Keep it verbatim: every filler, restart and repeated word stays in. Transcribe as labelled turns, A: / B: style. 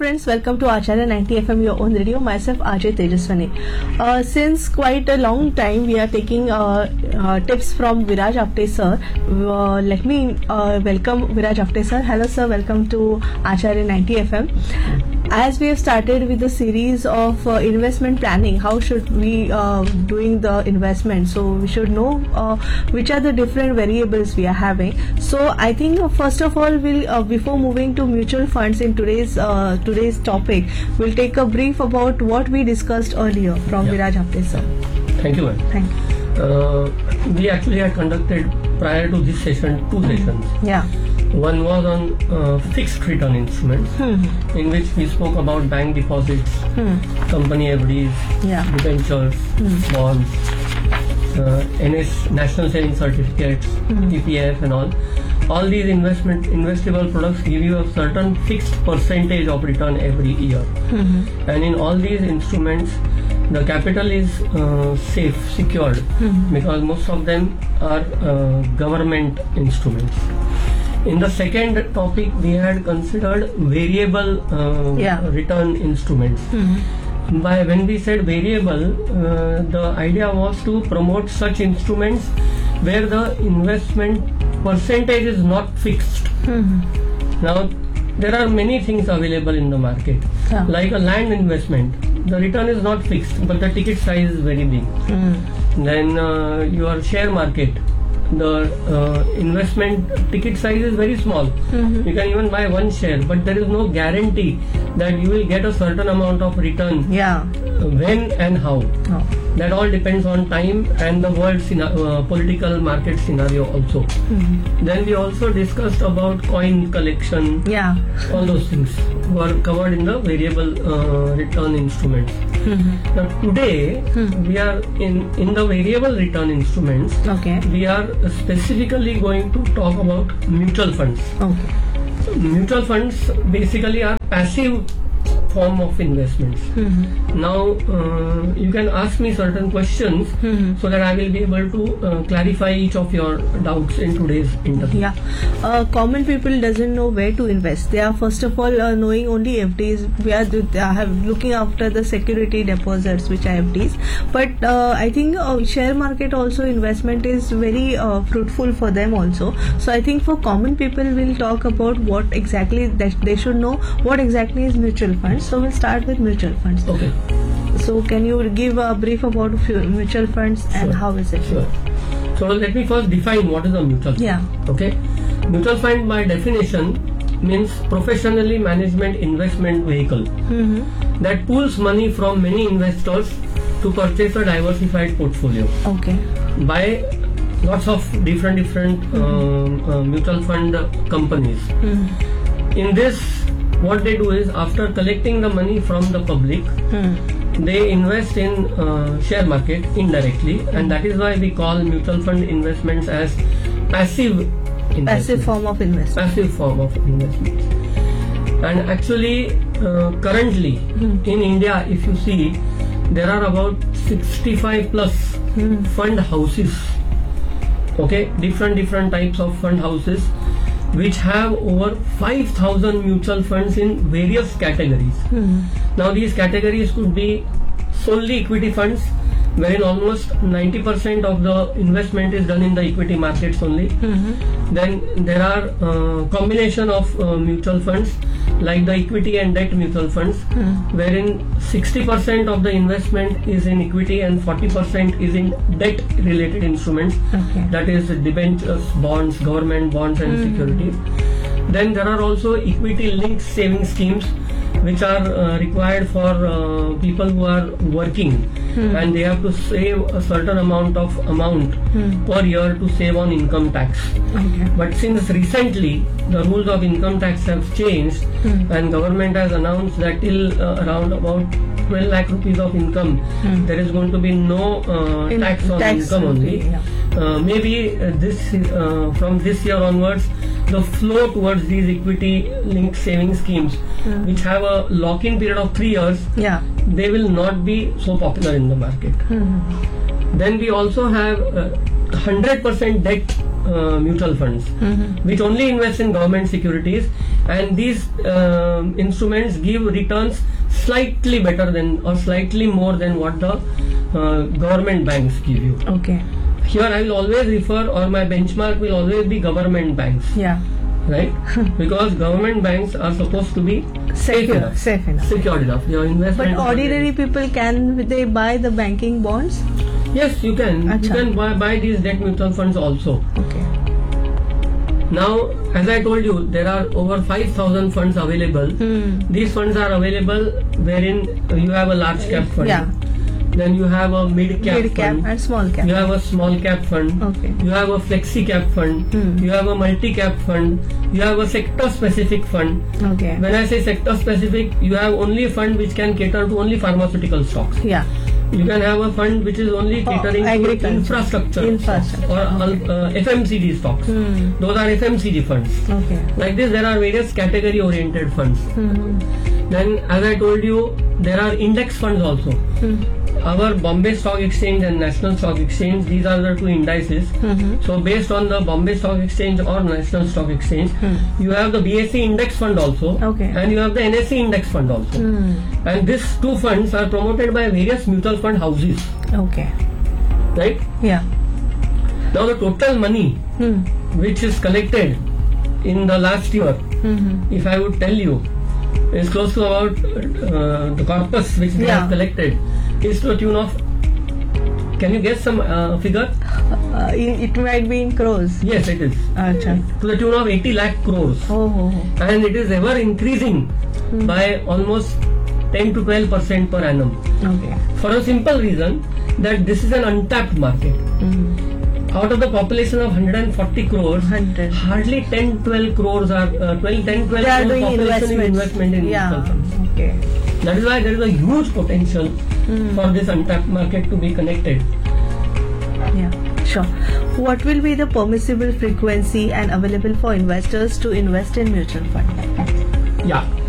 A: friends, welcome to Acharya ninety F M, your own radio. Myself Ajay Tejaswani. Uh, since quite a long time, we are taking uh, uh, tips from Viraj Apte sir. Uh, let me uh, welcome Viraj Apte sir. Hello sir, welcome to Acharya ninety F M. As we have started with the series of uh, investment planning, how should we uh, doing the investment? So we should know uh, which are the different variables we are having. So I think uh, first of all, we'll uh, before moving to mutual funds in today's uh, today's topic, we'll take a brief about what we discussed earlier from yeah. Viraj Apte sir.
B: Thank you, ma'am.
A: Thank you.
B: Uh, we actually had conducted prior to this session two sessions.
A: Yeah.
B: One was on uh, fixed return instruments,
A: hmm.
B: in which we spoke about bank deposits,
A: hmm.
B: company F Ds,
A: yeah.
B: debentures, hmm. bonds, uh, N S National Savings Certificates,
A: hmm.
B: E P F and all. All these investment investable products give you a certain fixed percentage of return every year.
A: Mm-hmm.
B: And in all these instruments, the capital is uh, safe, secured,
A: mm-hmm.
B: because most of them are uh, government instruments. In the second topic, we had considered variable uh,
A: yeah.
B: return instruments.
A: Mm-hmm.
B: By when we said variable, uh, the idea was to promote such instruments where the investment percentage is not fixed.
A: Mm-hmm.
B: Now, there are many things available in the market,
A: yeah.
B: like a land investment. The return is not fixed, but the ticket size is very big.
A: Mm-hmm.
B: Then uh, your share market, the uh, investment ticket size is very small.
A: Mm-hmm.
B: You can even buy one share, but there is no guarantee that you will get a certain amount of return.
A: Yeah.
B: When and how.
A: Oh.
B: That all depends on time and the world uh, political market scenario also.
A: Mm-hmm.
B: Then we also discussed about coin collection.
A: Yeah.
B: All those things were covered in the variable uh, return instruments.
A: Mm-hmm.
B: Now today
A: mm-hmm.
B: we are in, in the variable return instruments.
A: Okay.
B: We are specifically going to talk about mutual funds.
A: Okay.
B: Mutual funds basically are passive form of investments.
A: Mm-hmm.
B: Now uh, you can ask me certain questions
A: mm-hmm.
B: so that I will be able to uh, clarify each of your doubts in today's interview.
A: Yeah, uh, common people doesn't know where to invest. They are first of all uh, knowing only F Ds. We are they are have looking after the security deposits, which are F Ds. But uh, I think uh, share market also investment is very uh, fruitful for them also. So I think for common people, we'll talk about what exactly that they should know. What exactly is mutual funds? So we'll start with mutual funds.
B: Okay.
A: So can you give a brief about mutual funds and
B: sure.
A: how is it?
B: Sure. So let me first define what is a mutual fund.
A: Yeah.
B: Okay. Mutual fund by definition means professionally management investment vehicle
A: Mm-hmm.
B: that pools money from many investors to purchase a diversified portfolio.
A: Okay.
B: By lots of different different mm-hmm. uh, uh, mutual fund companies.
A: Mm-hmm.
B: In this, what they do is, after collecting the money from the public,
A: mm-hmm.
B: they invest in uh, share market indirectly, mm-hmm. and that is why we call mutual fund investments as passive investments.
A: Passive form of investment.
B: Passive form of investments. And actually, uh, currently mm-hmm. in India, if you see, there are about sixty-five plus mm-hmm. fund houses. Okay, different different types of fund houses, which have over five thousand mutual funds in various categories.
A: Mm-hmm.
B: Now these categories could be solely equity funds, wherein almost ninety percent of the investment is done in the equity markets only.
A: Mm-hmm.
B: Then there are uh, combination of uh, mutual funds like the equity and debt mutual funds,
A: mm-hmm.
B: wherein sixty percent of the investment is in equity and forty percent is in debt related instruments.
A: Okay.
B: That is debentures, bonds, government bonds and mm-hmm. securities. Then there are also equity linked saving schemes which are uh, required for uh, people who are working, hmm. and they have to save a certain amount of amount hmm. per year to save on income tax.
A: Okay.
B: But since recently the rules of income tax have changed, hmm. and government has announced that till uh, around about twelve lakh rupees of income, hmm. there is going to be no uh, In tax on tax income only.
A: Yeah.
B: Uh, maybe uh, this uh, from this year onwards, the flow towards these equity linked saving schemes, mm. which have a lock-in period of three years,
A: yeah.
B: they will not be so popular in the market.
A: Mm-hmm.
B: Then we also have uh, one hundred percent debt uh, mutual funds,
A: Mm-hmm.
B: which only invest in government securities, and these um instruments give returns slightly better than or slightly more than what the uh, government banks give you.
A: Okay.
B: Here I will always refer, or my benchmark will always be government banks,
A: Yeah.
B: right? Because government banks are supposed to be safe
A: Secure.
B: enough,
A: Safe enough.
B: secured enough. Your investment.
A: But ordinary people, can they buy the banking bonds?
B: Yes, you can.
A: Acha.
B: You can buy, buy these debt mutual funds also.
A: Okay.
B: Now, as I told you, there are over five thousand funds available.
A: Hmm.
B: These funds are available wherein you have a large cap fund.
A: Yeah.
B: Then you have a mid cap
A: Mid cap
B: fund.
A: and small cap.
B: You have a small cap fund.
A: Okay.
B: You have a flexi cap fund.
A: Hmm.
B: You have a multi cap fund. You have a sector specific fund.
A: Okay.
B: When I say sector specific, you have only a fund which can cater to only pharmaceutical stocks.
A: Yeah.
B: You can have a fund which is only
A: Oh,
B: catering to
A: agriculture.
B: infrastructure,
A: Infrastructure,
B: stocks or uh, F M C G stocks.
A: Hmm.
B: Those are F M C G funds.
A: Okay.
B: Like this, there are various category oriented funds.
A: Hmm.
B: Then, as I told you, there are index funds also.
A: Hmm.
B: Our Bombay Stock Exchange and National Stock Exchange, these are the two indices.
A: Hmm.
B: So, based on the Bombay Stock Exchange or National Stock Exchange,
A: Hmm.
B: you have the B S E Index Fund also,
A: Okay.
B: and you have the N S E Index Fund also.
A: Hmm.
B: And these two funds are promoted by various mutual fund houses,
A: Okay.
B: right?
A: Yeah.
B: Now, the total money
A: Hmm.
B: which is collected in the last year,
A: Hmm.
B: if I would tell you, is close to about uh, the corpus which they
A: Yeah.
B: have collected is to a tune of. Can you guess some uh, figure?
A: Uh, it it might be in crores.
B: Yes, it is
A: Acha.
B: to the tune of eighty lakh crores,
A: Oh, oh, oh.
B: and it is ever increasing by almost ten to twelve percent per annum.
A: Okay.
B: For a simple reason that this is an untapped market.
A: Hmm.
B: Out of the population of one hundred forty crores,
A: one hundred.
B: hardly ten to twelve crores are uh, twelve, ten, twelve
A: They are
B: crores
A: doing
B: population is
A: investments.
B: investment in
A: Yeah.
B: mutual funds.
A: Okay.
B: That is why there is a huge potential
A: Hmm.
B: for this untapped market to be connected.
A: Yeah. Sure. What will be the permissible frequency and available for investors to invest in mutual fund?
B: Yeah.